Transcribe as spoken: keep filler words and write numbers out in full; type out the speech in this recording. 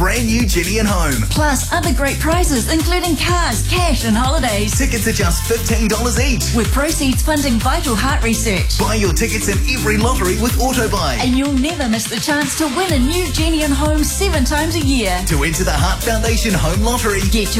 brand new Jenny and Home. Plus other great prizes including cars, cash and holidays. Tickets are just fifteen dollars each. With proceeds funding vital heart research. Buy your tickets in every lottery with AutoBuy. And you'll never miss the chance to win a new Jenny and Home seven times a year. To enter the Heart Foundation Home Lottery, Get your